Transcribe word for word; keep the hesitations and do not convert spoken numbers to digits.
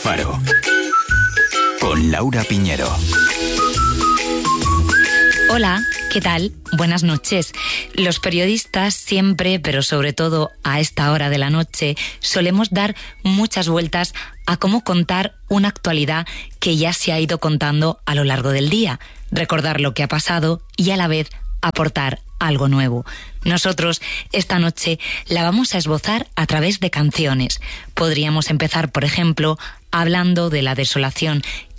Faro. Con Laura Piñero. Hola, ¿qué tal? Buenas noches. Los periodistas siempre, pero sobre todo a esta hora de la noche, solemos dar muchas vueltas a cómo contar una actualidad que ya se ha ido contando a lo largo del día, recordar lo que ha pasado y a la vez aportar algo nuevo. Nosotros esta noche la vamos a esbozar a través de canciones. Podríamos empezar, por ejemplo, hablando de la desolación